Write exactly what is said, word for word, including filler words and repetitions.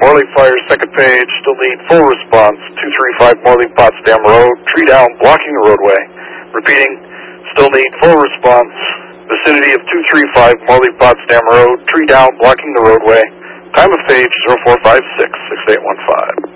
Morley Fire, second page, still need full response, two three five Morley Potsdam Road, tree down, blocking the roadway. Repeating, still need full response, vicinity of two three five Morley Potsdam Road, tree down, blocking the roadway. Time of page zero four five six, six eight one five.